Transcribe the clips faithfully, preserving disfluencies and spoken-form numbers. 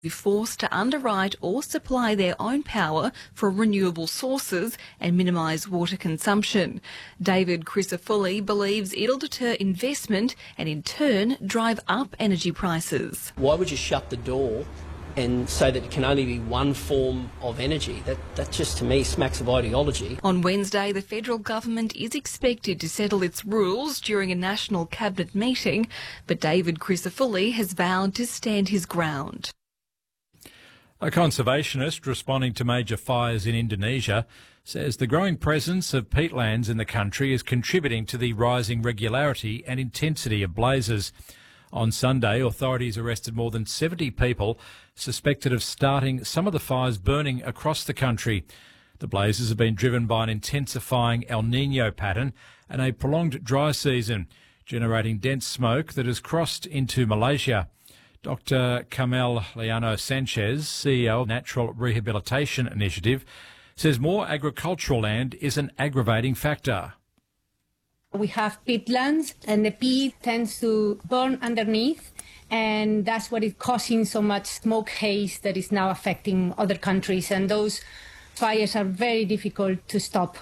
be forced to underwrite or supply their own power from renewable sources and minimise water consumption. David Crisafulli believes it'll deter investment and in turn drive up energy prices. Why would you shut the door and say that it can only be one form of energy? That, that just to me smacks of ideology. On Wednesday, the federal government is expected to settle its rules during a national cabinet meeting, but David Crisafulli has vowed to stand his ground. A conservationist responding to major fires in Indonesia says the growing presence of peatlands in the country is contributing to the rising regularity and intensity of blazes. On Sunday, authorities arrested more than seventy people suspected of starting some of the fires burning across the country. The blazes have been driven by an intensifying El Niño pattern and a prolonged dry season, generating dense smoke that has crossed into Malaysia. Doctor Carmel Llano Sanchez, C E O of Natural Rehabilitation Initiative, says more agricultural land is an aggravating factor. We have peatlands and the peat tends to burn underneath, and that's what is causing so much smoke haze that is now affecting other countries, and those fires are very difficult to stop.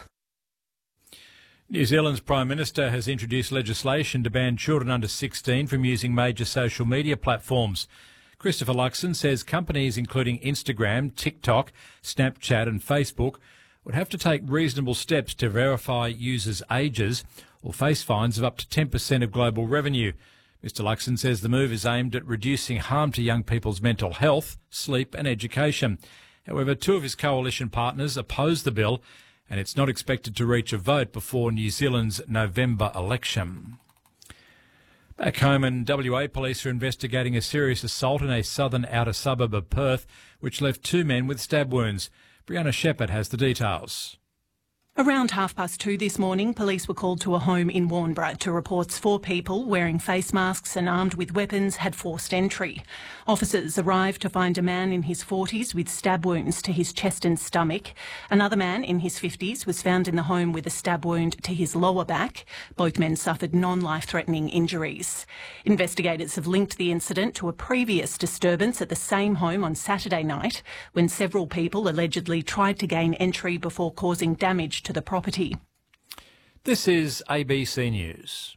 New Zealand's Prime Minister has introduced legislation to ban children under sixteen from using major social media platforms. Christopher Luxon says companies including Instagram, TikTok, Snapchat and Facebook would have to take reasonable steps to verify users' ages or face fines of up to ten percent of global revenue. Mister Luxon says the move is aimed at reducing harm to young people's mental health, sleep and education. However, two of his coalition partners oppose the bill, and it's not expected to reach a vote before New Zealand's November election. Back home in W A, police are investigating a serious assault in a southern outer suburb of Perth, which left two men with stab wounds. Brianna Shepherd has the details. Around half past two this morning, police were called to a home in Warnbro to reports four people wearing face masks and armed with weapons had forced entry. Officers arrived to find a man in his forties with stab wounds to his chest and stomach. Another man in his fifties was found in the home with a stab wound to his lower back. Both men suffered non-life-threatening injuries. Investigators have linked the incident to a previous disturbance at the same home on Saturday night when several people allegedly tried to gain entry before causing damage to the property. This is A B C News.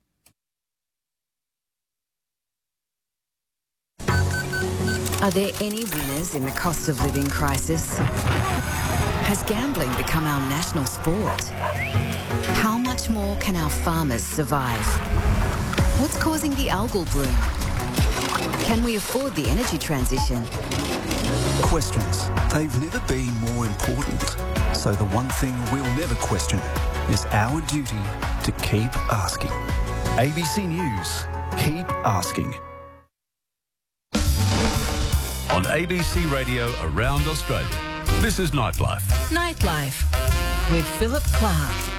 Are there any winners in the cost of living crisis? Has gambling become our national sport? How much more can our farmers survive? What's causing the algal bloom? Can we afford the energy transition? Questions. They've never been more important. So the one thing we'll never question is our duty to keep asking. A B C News. Keep asking. On A B C Radio around Australia, this is Nightlife. Nightlife with Philip Clark.